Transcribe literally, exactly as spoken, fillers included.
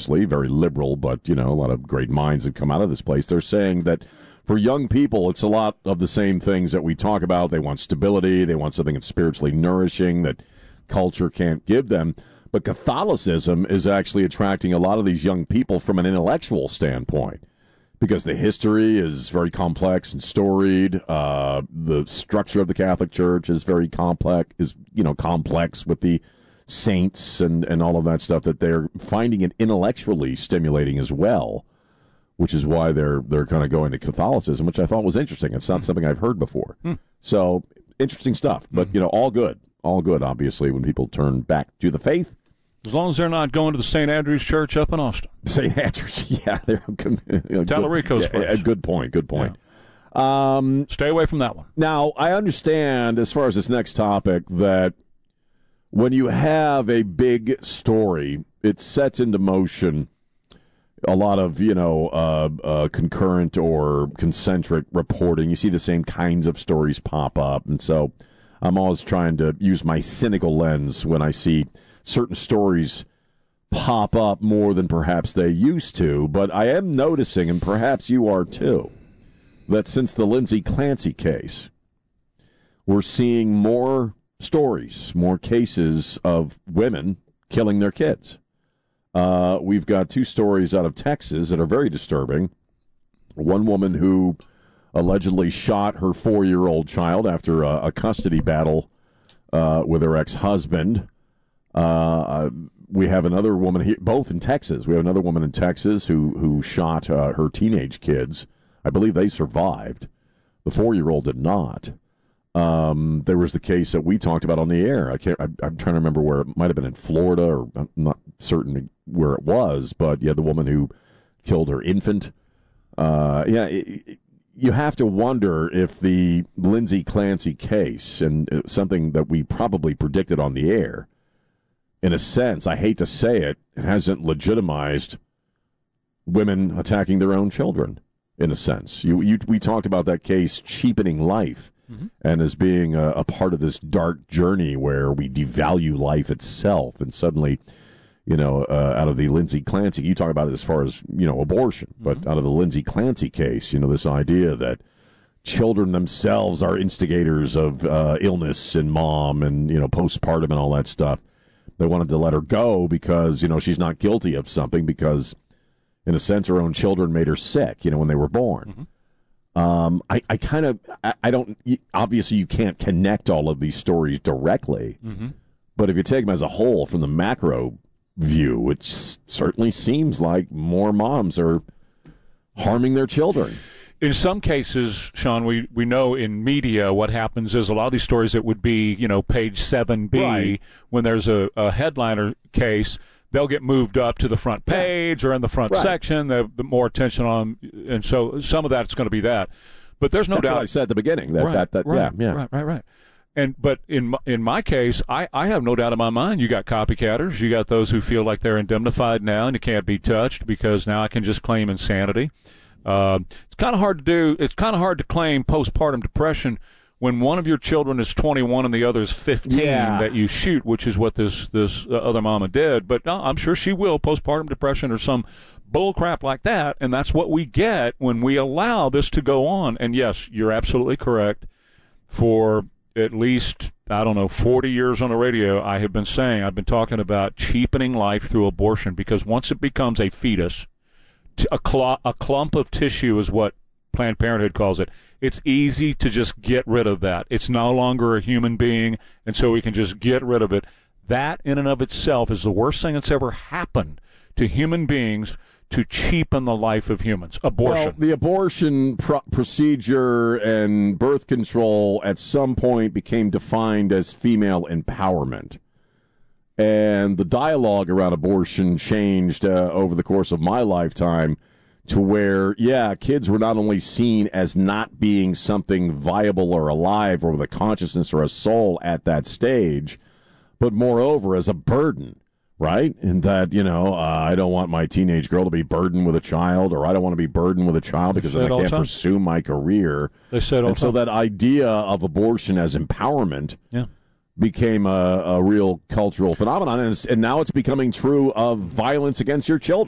obviously, very liberal, but, you know, a lot of great minds have come out of this place. They're saying that for young people, it's a lot of the same things that we talk about. They want stability. They want something that's spiritually nourishing that culture can't give them. But Catholicism is actually attracting a lot of these young people from an intellectual standpoint because the history is very complex and storied. Uh, the structure of the Catholic Church is very complex, is, you know, complex with the saints and, and all of that stuff, that they're finding it intellectually stimulating as well, which is why they're they're kind of going to Catholicism, which I thought was interesting. It's not mm. something I've heard before. Mm. So interesting stuff, but, mm. you know, all good. All good, obviously, when people turn back to the faith. As long as they're not going to the Saint Andrew's Church up in Austin. Saint Andrew's, yeah. They're, you know, Tallarico's good, yeah, good point, good point. Yeah. Um, Stay away from that one. Now, I understand, as far as this next topic, that when you have a big story, it sets into motion a lot of, you know, uh, uh, concurrent or concentric reporting. You see the same kinds of stories pop up, and so I'm always trying to use my cynical lens when I see certain stories pop up more than perhaps they used to. But I am noticing, and perhaps you are too, that since the Lindsay Clancy case, we're seeing more stories, more cases of women killing their kids. Uh, we've got two stories out of Texas that are very disturbing. One woman who allegedly shot her four-year-old child after a, a custody battle uh, with her ex-husband. Uh, we have another woman here, both in Texas. We have another woman in Texas who, who shot uh, her teenage kids. I believe they survived. The four-year-old did not. Um, there was the case that we talked about on the air. I can't. I, I'm trying to remember where it might have been in Florida, or I'm not certain where it was. But yeah, the woman who killed her infant. Uh, yeah, it, it, you have to wonder if the Lindsay Clancy case, and something that we probably predicted on the air, in a sense, I hate to say it, hasn't legitimized women attacking their own children. In a sense, you, you we talked about that case cheapening life. Mm-hmm. And as being a, a part of this dark journey where we devalue life itself, and suddenly, you know, uh, out of the Lindsay Clancy, you talk about it as far as, you know, abortion, mm-hmm. but out of the Lindsay Clancy case, you know, this idea that children themselves are instigators of uh, illness in mom and, you know, postpartum and all that stuff. They wanted to let her go because, you know, she's not guilty of something because, in a sense, her own children made her sick, you know, when they were born. Mm-hmm. Um, I, I kind of, I, I don't, obviously you can't connect all of these stories directly, mm-hmm. but if you take them as a whole from the macro view, it certainly seems like more moms are harming their children. In some cases, Sean, we, we know in media what happens is a lot of these stories that would be, you know, page seven B, right. when there's a, a headliner case, they'll get moved up to the front page or in the front right. section. They have more attention on, and so some of that's going to be that. But there's no that's doubt. What I said at the beginning. That, right, that, that, right, yeah, yeah. right, right, right. And but in my, in my case, I, I have no doubt in my mind. You got copycatters. You got those who feel like they're indemnified now and it can't be touched because now I can just claim insanity. Uh, it's kind of hard to do. It's kind of hard to claim postpartum depression when one of your children is twenty-one and the other is fifteen yeah. that you shoot, which is what this this uh, other mama did. But no, I'm sure she will, postpartum depression or some bull crap like that, and that's what we get when we allow this to go on. And yes, you're absolutely correct. For at least, I don't know, forty years on the radio, I have been saying, I've been talking about cheapening life through abortion, because once it becomes a fetus, a, cl- a clump of tissue is what Planned Parenthood calls it. It's easy to just get rid of that. It's no longer a human being, and so we can just get rid of it. That in and of itself is the worst thing that's ever happened to human beings, to cheapen the life of humans. Abortion. Well, the abortion pro- procedure and birth control at some point became defined as female empowerment. And the dialogue around abortion changed uh, over the course of my lifetime to where, yeah, kids were not only seen as not being something viable or alive or with a consciousness or a soul at that stage, but moreover as a burden, right? And that, you know, uh, I don't want my teenage girl to be burdened with a child, or I don't want to be burdened with a child because then I can't pursue my career. They said all and so that idea of abortion as empowerment yeah. became a, a real cultural phenomenon, and, and now it's becoming true of violence against your children.